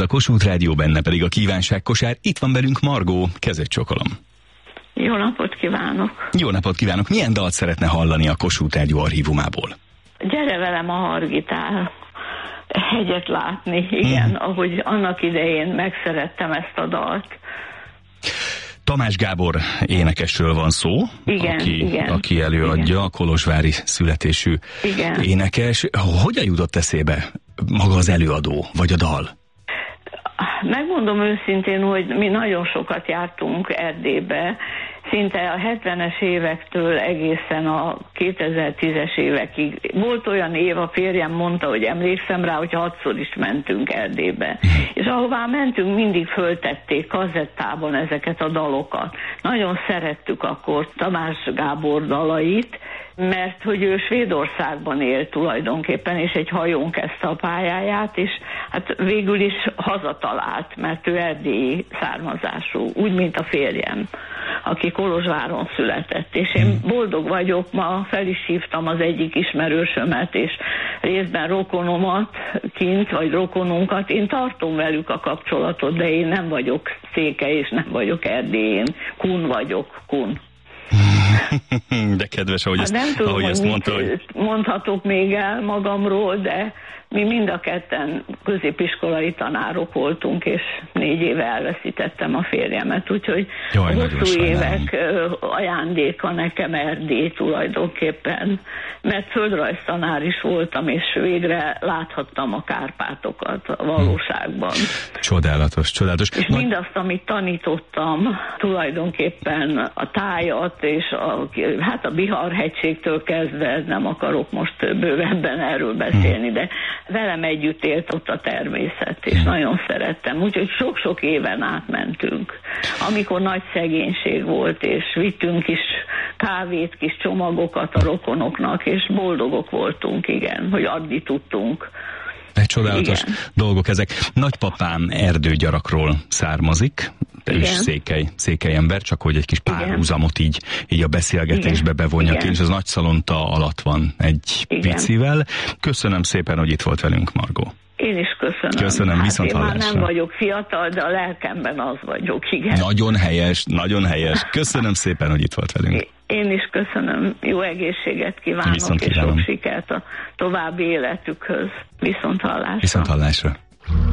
a Kossuth Rádió, benne pedig a kívánságkosár. Itt van velünk Margó, kezet csokolom. Jó napot kívánok! Jó napot kívánok! Milyen dalt szeretne hallani a Kossuth Rádió archívumából? Gyere velem a Hargitál hegyet látni, igen, ahogy annak idején megszerettem ezt a dalt. Tamás Gábor énekesről van szó, aki előadja, a kolozsvári születésű énekes. Hogyan jutott eszébe maga az előadó, vagy a dal? Megmondom őszintén, hogy mi nagyon sokat jártunk Erdélybe, szinte a 70-es évektől egészen a 2010-es évekig. Volt olyan év, a férjem mondta, hogy emlékszem rá, hogy 6-szor is mentünk Erdélybe. És ahová mentünk, mindig föltették kazettában ezeket a dalokat. Nagyon szerettük akkor Tamás Gábor dalait, mert hogy ő Svédországban élt tulajdonképpen, és egy hajón kezdte a pályáját, és hát végül is hazatalált, mert ő erdélyi származású, úgy, mint a férjem, aki Kolozsváron született. És én boldog vagyok, ma fel is hívtam az egyik ismerősömet, és részben rokonomat kint, vagy rokonunkat. Én tartom velük a kapcsolatot, de én nem vagyok Székely, és nem vagyok Erdélyén. Kun vagyok, Kun. De kedves, ahogy ezt, nem tudom, ahogy ezt mondta, hogy... mondhatok még el magamról, de mi mind a ketten középiskolai tanárok voltunk, és 4 éve elveszítettem a férjemet, úgyhogy Jaj, hosszú évek ajándéka nekem Erdély tulajdonképpen, mert földrajztanár is voltam, és végre láthattam a Kárpátokat a valóságban. Csodálatos, csodálatos. És mindazt, amit tanítottam, tulajdonképpen a tájat, és a Bihar-hegységtől kezdve, nem akarok most bővebben erről beszélni, de velem együtt élt ott a természet, és nagyon szerettem. Úgyhogy sok-sok éven átmentünk. Amikor nagy szegénység volt, és vittünk kis kávét, kis csomagokat a rokonoknak, és boldogok voltunk, igen, hogy adni tudtunk. Egy csodálatos dolgok ezek. Nagypapám erdőgyarakról származik, ő is székely ember, csak hogy egy kis párhuzamot így a beszélgetésbe bevonjak, és az Nagyszalonta alatt van egy picivel. Köszönöm szépen, hogy itt volt velünk, Margó. Én is köszönöm. Köszönöm, viszont hallásra. Én már nem vagyok fiatal, de a lelkemben az vagyok, igen. Nagyon helyes, nagyon helyes. Köszönöm szépen, hogy itt volt velünk. Én is köszönöm. Jó egészséget kívánok, és sok sikert a további életükhöz. Viszont hallásra. Viszont hallásra.